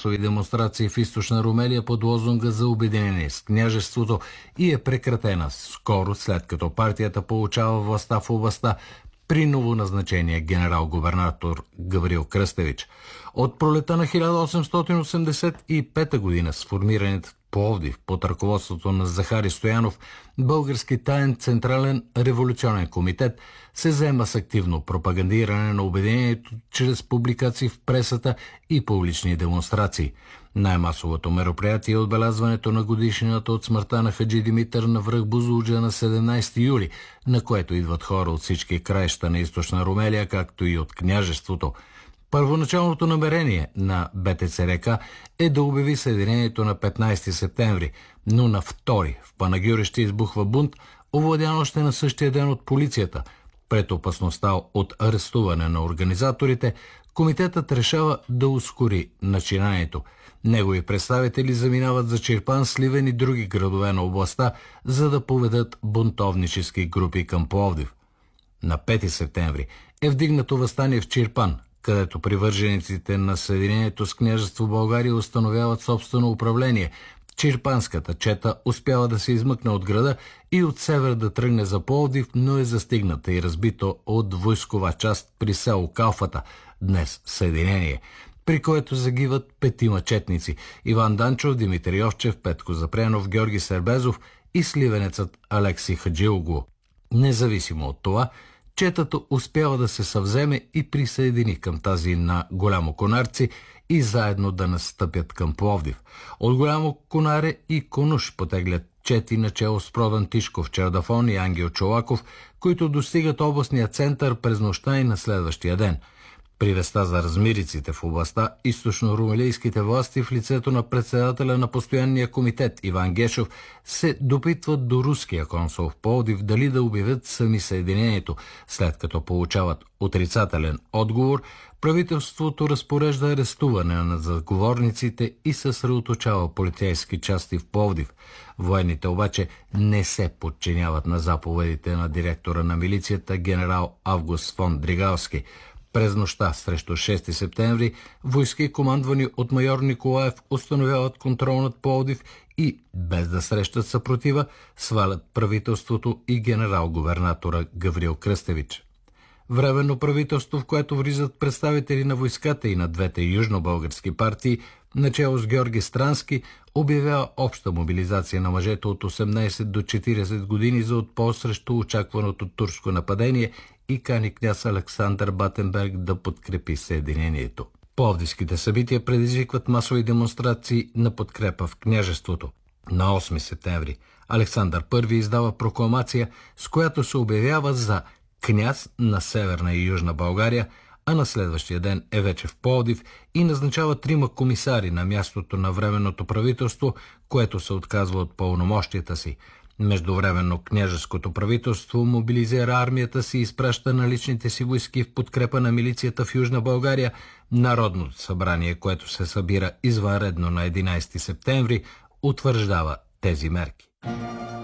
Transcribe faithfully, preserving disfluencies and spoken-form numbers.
масови демонстрации в източна Румелия под лозунга за обединение с княжеството и е прекратена скоро, след като партията получава властта в областта при новоназначения генерал-губернатор Гаврил Кръстевич. От пролета на хиляда осемстотин осемдесет и пета година сформираният в Пловдив под ръководството на Захари Стоянов Български таен централен революционен комитет се заема с активно пропагандиране на обединението чрез публикации в пресата и публични демонстрации. Най-масовото мероприятие е отбелязването на годишнината от смъртта на Хаджи Димитър на връх Бузлуджа на седемнайсети юли, на което идват хора от всички краища на източна Румелия, както и от княжеството. Първоначалното намерение на БТЦРК е да обяви съединението на петнайсети септември, но на втори в Панагюрище избухва бунт, овладян още на същия ден от полицията. Пред опасността от арестуване на организаторите, комитетът решава да ускори начинанието. Негови представители заминават за Чирпан, Сливен и други градове на областта, за да поведат бунтовнически групи към Пловдив. На пети септември е вдигнато въстание в Чирпан, където привържениците на съединението с княжество България установяват собствено управление. Чирпанската чета успява да се измъкне от града и от север да тръгне за Пловдив, но е застигната и разбито от войскова част при село Калфата, днес Съединение, при което загиват петима четници – Иван Данчов, Димитър Йовчев, Петко Запрянов, Георги Сербезов и сливенецът Алекси Хаджилоглу. Независимо от това, четата успява да се съвземе и присъедини към тази на Голямо Конарци и заедно да настъпят към Пловдив. От Голямо Конаре и Конуш потеглят чети начело с Продан Тишков, Чердафон и Ангел Чолаков, които достигат областния център през нощта и на следващия ден. При веста за размириците в областта, източно-румелийските власти в лицето на председателя на постоянния комитет Иван Гешов се допитват до руския консул в Пловдив дали да обявят сами съединението. След като получават отрицателен отговор, правителството разпорежда арестуване на заговорниците и съсредоточава полицейски части в Пловдив. Военните обаче не се подчиняват на заповедите на директора на милицията генерал Август фон Дригалски. През нощта срещу шести септември войски, командвани от майор Николаев, установяват контрол над Пловдив и, без да срещат съпротива, свалят правителството и генерал-губернатора Гаврил Кръстевич. Временно правителство, в което влизат представители на войската и на двете южнобългарски партии, начело с Георги Странски, обявява обща мобилизация на мъжете от осемнайсет до четирийсет години за отпор срещу очакваното турско нападение и кани княз Александър Батенберг да подкрепи съединението. Пловдивските събития предизвикват масови демонстрации на подкрепа в княжеството. На осми септември Александър Първи издава прокламация, с която се обявява за княз на Северна и Южна България, а на следващия ден е вече в Пловдив и назначава трима комисари на мястото на временното правителство, което се отказва от пълномощията си. Междувременно княжеското правителство мобилизира армията си и изпраща наличните си войски в подкрепа на милицията в Южна България. Народното събрание, което се събира извънредно на единайсети септември, утвърждава тези мерки.